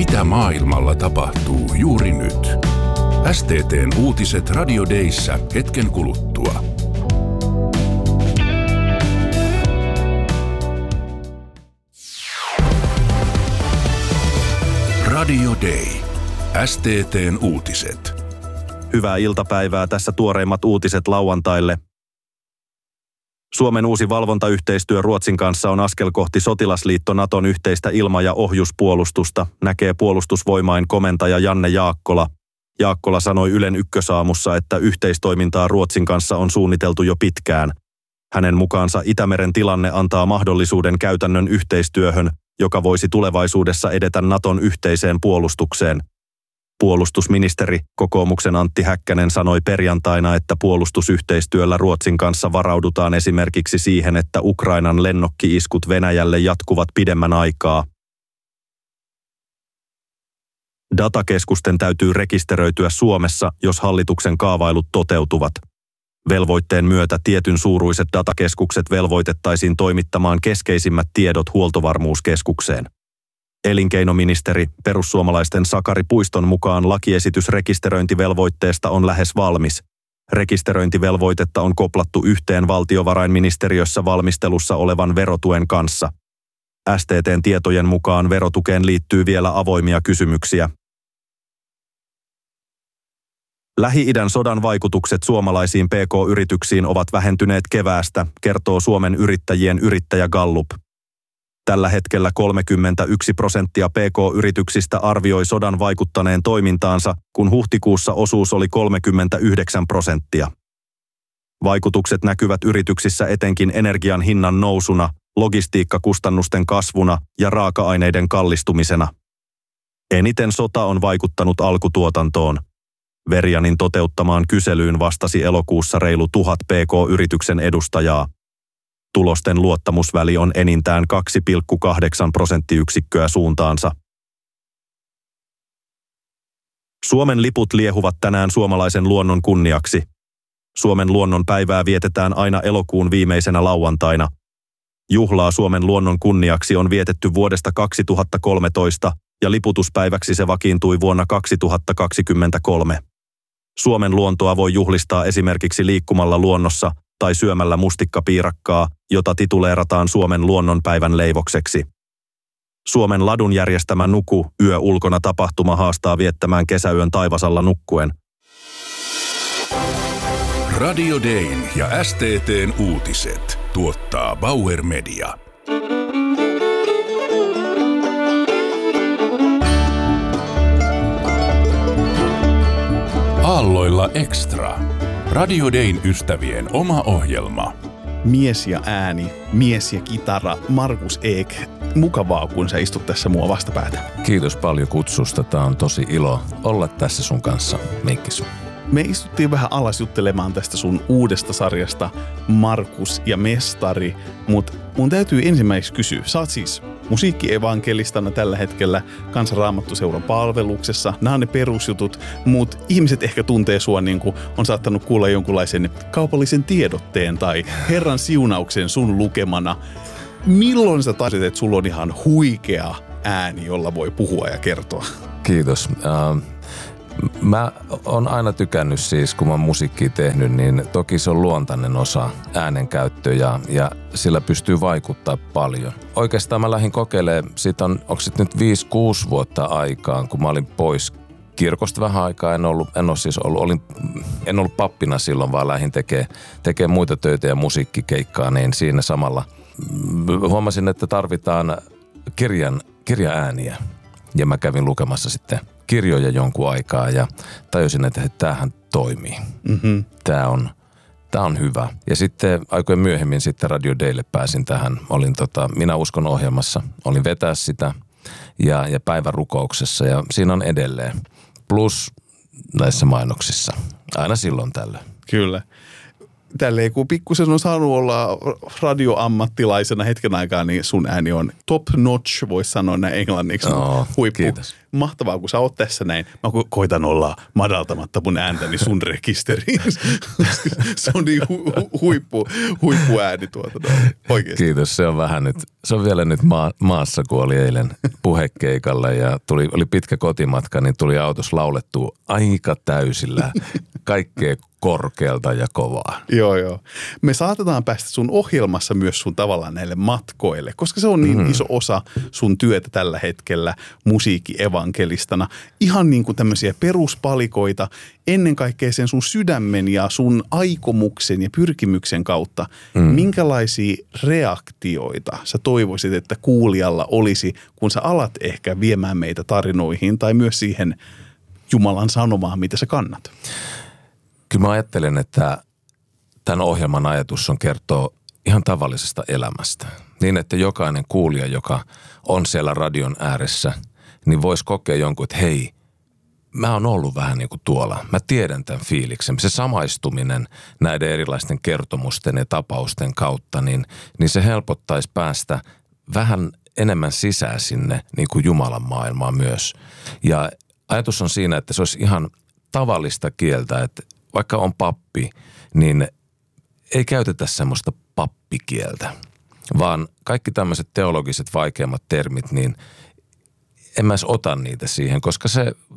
Mitä maailmalla tapahtuu juuri nyt? STT:n uutiset Radio Dayssä hetken kuluttua. Radio Day. STT:n uutiset. Hyvää iltapäivää, tässä tuoreimmat uutiset lauantaille. Suomen uusi valvontayhteistyö Ruotsin kanssa on askel kohti sotilasliitto Naton yhteistä ilma- ja ohjuspuolustusta, näkee Puolustusvoimain komentaja Janne Jaakkola. Jaakkola sanoi Ylen Ykkösaamussa, että yhteistoimintaa Ruotsin kanssa on suunniteltu jo pitkään. Hänen mukaansa Itämeren tilanne antaa mahdollisuuden käytännön yhteistyöhön, joka voisi tulevaisuudessa edetä Naton yhteiseen puolustukseen. Puolustusministeri, kokoomuksen Antti Häkkänen, sanoi perjantaina, että puolustusyhteistyöllä Ruotsin kanssa varaudutaan esimerkiksi siihen, että Ukrainan lennokki-iskut Venäjälle jatkuvat pidemmän aikaa. Datakeskusten täytyy rekisteröityä Suomessa, jos hallituksen kaavailut toteutuvat. Velvoitteen myötä tietyn suuruiset datakeskukset velvoitettaisiin toimittamaan keskeisimmät tiedot Huoltovarmuuskeskukseen. Elinkeinoministeri, perussuomalaisten Sakari Puiston mukaan lakiesitys rekisteröintivelvoitteesta on lähes valmis. Rekisteröintivelvoitetta on koplattu yhteen valtiovarainministeriössä valmistelussa olevan verotuen kanssa. STT:n tietojen mukaan verotukeen liittyy vielä avoimia kysymyksiä. Lähi-idän sodan vaikutukset suomalaisiin PK-yrityksiin ovat vähentyneet keväästä, kertoo Suomen yrittäjien yrittäjä Gallup. Tällä hetkellä 31% PK-yrityksistä arvioi sodan vaikuttaneen toimintaansa, kun huhtikuussa osuus oli 39%. Vaikutukset näkyvät yrityksissä etenkin energian hinnan nousuna, logistiikkakustannusten kasvuna ja raaka-aineiden kallistumisena. Eniten sota on vaikuttanut alkutuotantoon. Verianin toteuttamaan kyselyyn vastasi elokuussa reilu 1000 PK-yrityksen edustajaa. Tulosten luottamusväli on enintään 2,8 prosenttiyksikköä suuntaansa. Suomen liput liehuvat tänään suomalaisen luonnon kunniaksi. Suomen luonnon päivää vietetään aina elokuun viimeisenä lauantaina. Juhlaa Suomen luonnon kunniaksi on vietetty vuodesta 2013 ja liputuspäiväksi se vakiintui vuonna 2023. Suomen luontoa voi juhlistaa esimerkiksi liikkumalla luonnossa tai syömällä mustikkapiirakkaa, jota tituleerataan Suomen luonnonpäivän leivokseksi. Suomen Ladun järjestämä Nuku yö ulkona -tapahtuma haastaa viettämään kesäyön taivasalla nukkuen. Radio Dayn ja STT:n uutiset tuottaa Bauer Media. Aalloilla Extra. Radio Dayn ystävien oma ohjelma. Mies ja ääni, mies ja kitara, Markus Ek. Mukavaa, kun sä istut tässä mua vastapäätä. Kiitos paljon kutsusta. Tää on tosi ilo olla tässä sun kanssa, Minkkis. Me istuttiin vähän alas juttelemaan tästä sun uudesta sarjasta Markus ja Mestari, mutta mun täytyy ensimmäiseksi kysyä. Sä oot siis musiikkievankelistana tällä hetkellä Kansan Raamattuseuran palveluksessa. Nämä on ne perusjutut, mutta ihmiset ehkä tuntee sua niin kuin on saattanut kuulla jonkunlaisen kaupallisen tiedotteen tai Herran siunauksen sun lukemana. Milloin sä taisit, että sulla on ihan huikea ääni, jolla voi puhua ja kertoa? Kiitos. Mä oon aina tykännyt siis, kun mä oon musiikkia tehnyt, niin toki se on luontainen osa äänenkäyttöä ja sillä pystyy vaikuttaa paljon. Oikeastaan mä lähdin kokeilemaan, siitä on, onko sit nyt 5-6 vuotta aikaan, kun mä olin pois kirkosta vähän aikaa. En ollut pappina silloin, vaan lähdin tekemään muita töitä ja musiikkikeikkaa, niin siinä samalla huomasin, että tarvitaan kirjaääniä. Ja mä kävin lukemassa sitten kirjoja jonkun aikaa ja tajusin, että tämähän toimii. Mm-hmm. Tää on hyvä. Ja sitten aikojen myöhemmin sitten Radio Daylle pääsin tähän. Olin Minä uskon -ohjelmassa. Olin vetää sitä ja päivän rukouksessa ja siinä on edelleen. Plus näissä mainoksissa. Aina silloin tällöin. Kyllä. tälleen kun pikkusen on saanut olla radioammattilaisena hetken aikaa, niin sun ääni on top notch, voisi sanoa näin englanniksi. Huippu. Kiitos. Mahtavaa, kun sä oot tässä näin. Mä koitan olla madaltamatta mun ääntäni sun rekisteriin. Se on niin huippuääni oikeasti. Kiitos, se on vähän nyt, se on vielä nyt maassa, kun oli eilen puhekeikalla ja oli pitkä kotimatka, niin tuli autossa laulettua aika täysillä kaikkea korkealta ja kovaa. Joo. Me saatetaan päästä sun ohjelmassa myös sun tavallaan näille matkoille, koska se on niin iso osa sun työtä tällä hetkellä musiikkievankelistana. Ihan niin kuin tämmöisiä peruspalikoita ennen kaikkea sen sun sydämen ja sun aikomuksen ja pyrkimyksen kautta. Minkälaisia reaktioita sä toivoisit, että kuulijalla olisi, kun sä alat ehkä viemään meitä tarinoihin tai myös siihen Jumalan sanomaan, mitä sä kannat? Kyllä mä ajattelen, että tämän ohjelman ajatus on kertoa ihan tavallisesta elämästä. Niin, että jokainen kuulija, joka on siellä radion ääressä, niin voisi kokea jonkun, että hei, mä oon ollut vähän niin kuin tuolla. Mä tiedän tämän fiiliksen. Se samaistuminen näiden erilaisten kertomusten ja tapausten kautta, niin se helpottaisi päästä vähän enemmän sisään sinne niin kuin Jumalan maailmaan myös. Ja ajatus on siinä, että se olisi ihan tavallista kieltä, että vaikka on pappi, niin ei käytetä semmoista pappikieltä, vaan kaikki tämmöiset teologiset vaikeammat termit, niin en mä edes ota niitä siihen, koska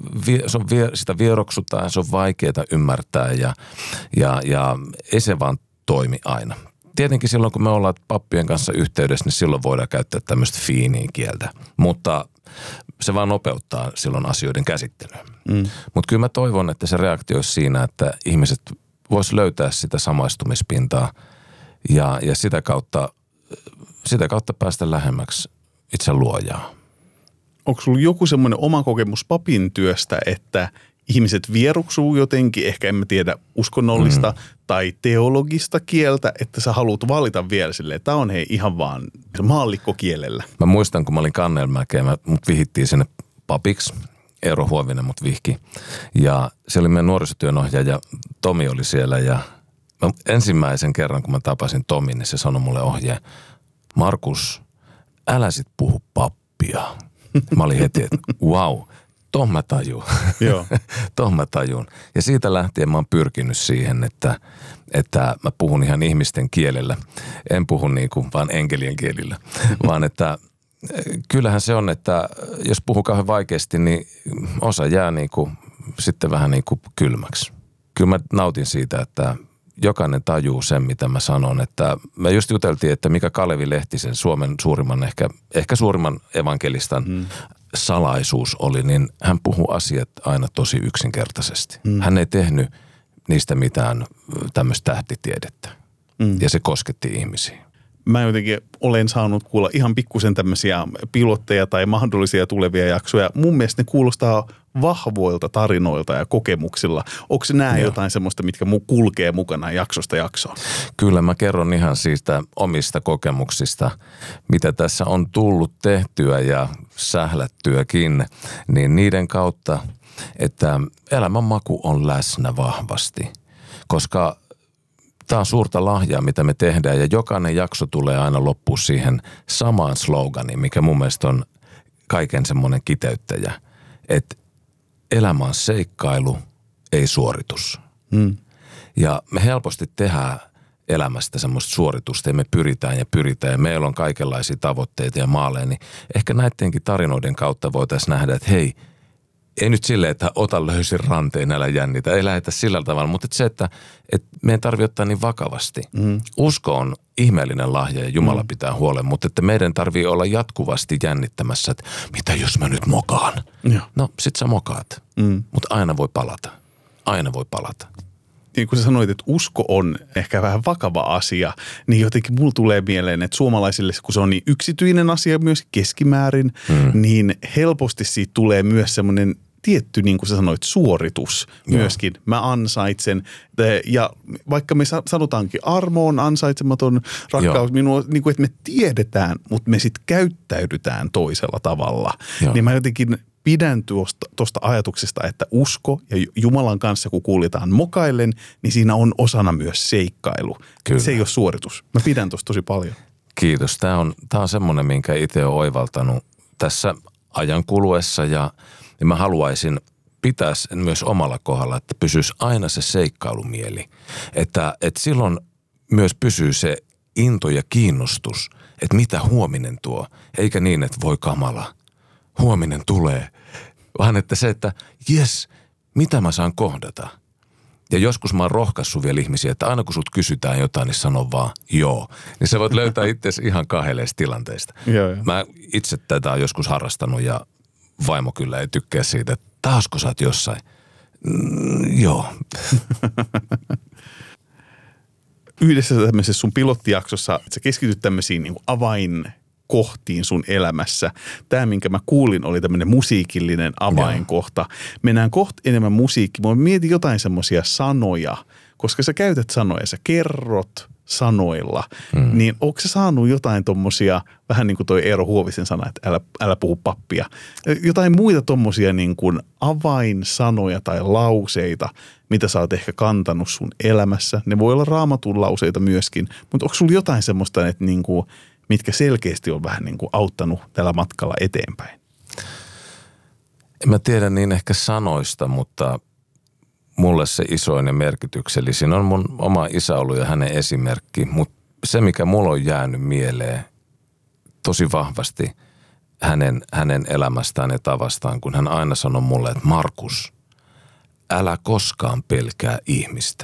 sitä vieroksutaan, se on vaikeaa ymmärtää ja ei se vaan toimi aina. Tietenkin silloin, kun me ollaan pappien kanssa yhteydessä, niin silloin voidaan käyttää tämmöistä fiiniä kieltä, mutta se vaan nopeuttaa silloin asioiden käsittelyä. Mutta kyllä mä toivon, että se reaktio olisi siinä, että ihmiset vois löytää sitä samaistumispintaa ja sitä kautta päästä lähemmäksi itse luojaa. Onko sulla joku semmoinen oma kokemus papin työstä, että ihmiset vieroksuu jotenkin, ehkä en mä tiedä uskonnollista tai teologista kieltä, että sä haluat valita vielä silleen, että tää on ihan vaan maallikkokielellä. Mä muistan, kun mä olin Kannelmäkeä, mut vihittiin sinne papiksi. Eero Huovinen mut vihki. Ja se oli meidän nuorisotyönohjaaja, Tomi oli siellä ja ensimmäisen kerran, kun mä tapasin Tomin, niin se sanoi mulle ohjeen, Markus, älä sit puhu pappia. Mä olin heti, että wow, tohon mä tajun. Joo. Tohon mä tajun. Ja siitä lähtien mä oon pyrkinyt siihen, että mä puhun ihan ihmisten kielellä. En puhu niinku vaan enkelien kielillä, vaan että kyllähän se on, että jos puhuu kauhean vaikeasti, niin osa jää niinku sitten vähän niinku kylmäksi. Kyllä mä nautin siitä, että jokainen tajuu sen, mitä mä sanon. Että me just juteltiin, että Mika Kalevi Lehtisen Suomen suurimman, ehkä suurimman evankelistan salaisuus oli, niin hän puhuu asiat aina tosi yksinkertaisesti. Hän ei tehnyt niistä mitään tämmöistä tähtitiedettä. Ja se kosketti ihmisiä. Mä jotenkin olen saanut kuulla ihan pikkusen tämmöisiä pilotteja tai mahdollisia tulevia jaksoja. Mun mielestä ne kuulostaa vahvoilta tarinoilta ja kokemuksilla. Onko nämä jotain semmoista, mitkä kulkee mukana jaksosta jaksoon? Kyllä mä kerron ihan siitä omista kokemuksista, mitä tässä on tullut tehtyä ja sählättyäkin, niin niiden kautta, että elämän maku on läsnä vahvasti, koska tämä on suurta lahjaa, mitä me tehdään ja jokainen jakso tulee aina loppuun siihen samaan sloganiin, mikä mun mielestä on kaiken semmoinen kiteyttäjä, että elämä on seikkailu, ei suoritus. Ja me helposti tehdään elämästä semmoista suoritusta ja me pyritään ja meillä on kaikenlaisia tavoitteita ja maaleja, niin ehkä näidenkin tarinoiden kautta voitaisiin nähdä, että hei, ei nyt silleen, että ota löysin ranteen, älä jännitä, ei lähetä sillä tavalla, mutta se, että meidän tarvitsee ottaa niin vakavasti. Usko on ihmeellinen lahja ja Jumala pitää huolen, mutta että meidän tarvitsee olla jatkuvasti jännittämässä, että mitä jos mä nyt mokaan? No sit sä mokaat, mutta aina voi palata. Aina voi palata. Niin kuin sä sanoit, että usko on ehkä vähän vakava asia, niin jotenkin mulla tulee mieleen, että suomalaisille, kun se on niin yksityinen asia myös keskimäärin, niin helposti siitä tulee myös semmoinen tietty, niin kuin sä sanoit, suoritus myöskin. Mä ansaitsen, ja vaikka me sanotaankin armo on ansaitsematon, rakkaus minua, niin kuin, että me tiedetään, mutta me sitten käyttäydytään toisella tavalla. Niin mä jotenkin pidän tuosta ajatuksesta, että usko ja Jumalan kanssa kun kuljetaan mokaillen, niin siinä on osana myös seikkailu. Kyllä. Se ei ole suoritus. Mä pidän tuosta tosi paljon. Kiitos. Tämä on semmoinen, minkä itse olen oivaltanut tässä ajan kuluessa ja mä haluaisin pitää sen myös omalla kohdalla, että pysyisi aina se seikkailumieli. Että silloin myös pysyy se into ja kiinnostus, että mitä huominen tuo, eikä niin, että voi kamala, huominen tulee, vaan että se, että jes, mitä mä saan kohdata. Ja joskus mä oon rohkaissut vielä ihmisiä, että aina kun sut kysytään jotain, niin sano vaan joo. Niin sä voit löytää itsesi ihan kahdeleista tilanteista. Joo. Mä itse tätä on joskus harrastanut ja vaimo kyllä ei tykkää siitä, että taasko sä oot jossain. Joo. Yhdessä tämmöisessä sun pilottijaksossa sä keskityt tämmöisiin niin kuin avainkohtiin sun elämässä. Tämä, minkä mä kuulin, oli tämmöinen musiikillinen avainkohta. Mennään kohta enemmän musiikkiin. Mä mietin jotain semmoisia sanoja, koska sä käytät sanoja, sä kerrot sanoilla. Niin onko sä saanut jotain tommosia, vähän niin kuin toi Eero Huovisen sana, että älä puhu pappia. Jotain muita tommosia niin kuin avainsanoja tai lauseita, mitä sä oot ehkä kantanut sun elämässä. Ne voi olla Raamatun lauseita myöskin, mutta onko sulla jotain semmoista, että niin kuin, mitkä selkeästi on vähän niin kuin auttanut tällä matkalla eteenpäin? En mä tiedä niin ehkä sanoista, mutta mulle se isoin ja merkityksellisin on mun oma isä ollut ja hänen esimerkki. Mutta se, mikä mulla on jäänyt mieleen tosi vahvasti hänen elämästään ja tavastaan, kun hän aina sanoi mulle, että Markus, älä koskaan pelkää ihmistä.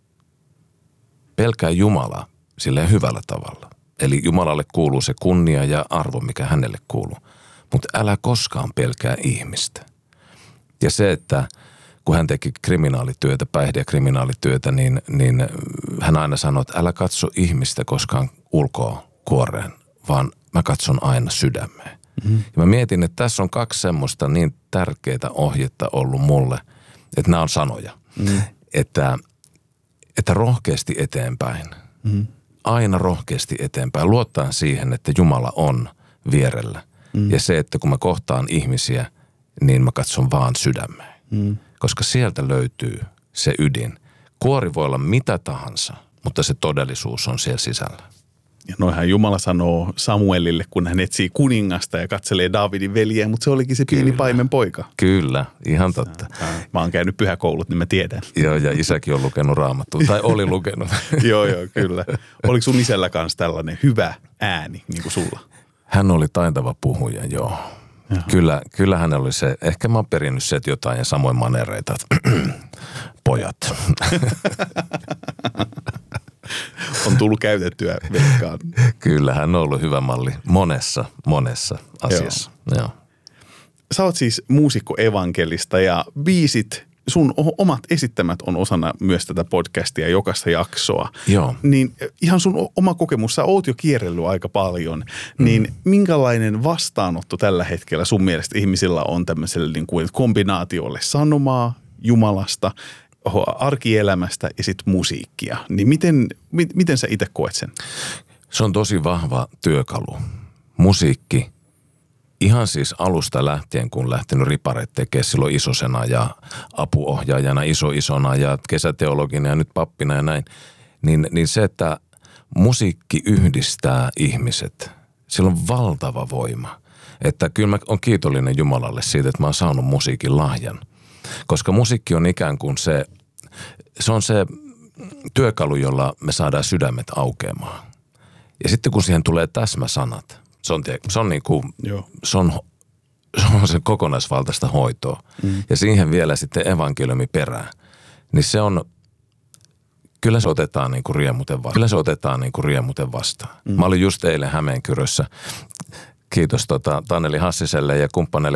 Pelkää Jumalaa silleen hyvällä tavalla. Eli Jumalalle kuuluu se kunnia ja arvo, mikä hänelle kuuluu. Mutta älä koskaan pelkää ihmistä. Ja se, että kun hän teki kriminaalityötä, päihde- ja kriminaalityötä, niin hän aina sanoi, että älä katso ihmistä koskaan ulkoa kuoreen, vaan mä katson aina sydämeen. Mm-hmm. Ja mä mietin, että tässä on 2 semmoista niin tärkeää ohjetta ollut mulle, että nämä on sanoja. Mm-hmm. Että rohkeasti eteenpäin. Mm-hmm. Aina rohkeasti eteenpäin. Luottaen siihen, että Jumala on vierellä. Mm-hmm. Ja se, että kun mä kohtaan ihmisiä, niin mä katson vaan sydämeen. Mm-hmm. Koska sieltä löytyy se ydin. Kuori voi olla mitä tahansa, mutta se todellisuus on siellä sisällä. Ja noihän Jumala sanoo Samuelille, kun hän etsii kuningasta ja katselee Daavidin veljeä, mutta se olikin se pieni paimen poika. Kyllä, ihan totta. Mä oon käynyt pyhäkoulut, niin mä tiedän. Joo, ja isäkin on lukenut Raamattua, tai oli lukenut. Joo, kyllä. Oliko sun isällä kanssa tällainen hyvä ääni, niin kuin sulla? Hän oli taitava puhuja, joo. Kyllä hän oli se, ehkä mä oon perinnyt se, että jotain ja samoin manereita, pojat. On tullut käytettyä veikkaan. Kyllä, hän on ollut hyvä malli monessa asiassa. Joo. Sä oot siis muusikko evankelista ja biisit, sun omat esittämät on osana myös tätä podcastia, jokaista jaksoa. Joo. Niin ihan sun oma kokemus, sä oot jo kierrellyt aika paljon, niin minkälainen vastaanotto tällä hetkellä sun mielestä ihmisillä on tämmöiselle niin kuin kombinaatiolle sanomaa Jumalasta, arkielämästä ja sitten musiikkia. Niin miten sä itse koet sen? Se on tosi vahva työkalu. Musiikki. Ihan siis alusta lähtien, kun lähtenyt ripareet tekemään silloin isosena ja apuohjaajana isona ja kesäteologina ja nyt pappina ja näin, niin se, että musiikki yhdistää ihmiset, sillä on valtava voima. Että kyllä mä oon kiitollinen Jumalalle siitä, että mä oon saanut musiikin lahjan. Koska musiikki on ikään kuin se on se työkalu, jolla me saadaan sydämet aukeamaan. Ja sitten kun siihen tulee täsmäsanat, se on niin kuin, se on se kokonaisvaltaista hoitoa. Ja siihen vielä sitten evankeliumi perään. Niin se on, kyllä se otetaan niin kuin riemuten vastaan. Mä olin just eilen Hämeenkyrössä. Kiitos Taneli Hassiselle ja kumppaneille